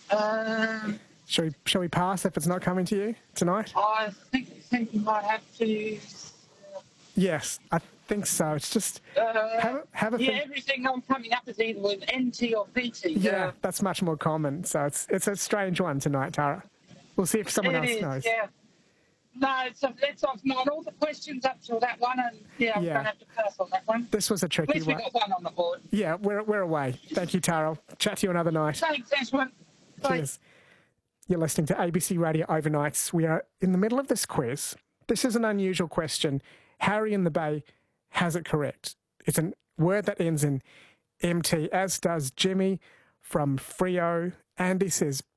Shall we pass if it's not coming to you tonight? I think you might have to. Yes, I think so. It's just have a think. Everything I'm coming up is either with NT or VT. Yeah, that's much more common. So it's a strange one tonight, Tara. We'll see if someone else knows. Yeah. No, it's off mine. All the questions up till that one, and I'm going to have to pass on that one. This was a tricky one. At least we got one on the board. Yeah, we're away. Thank you, Tara. I'll chat to you another night. Thanks, Ashwin. Cheers. You're listening to ABC Radio Overnights. We are in the middle of this quiz. This is an unusual question. Harry in the Bay has it correct. It's a word that ends in MT, as does Jimmy from Frio. Andy says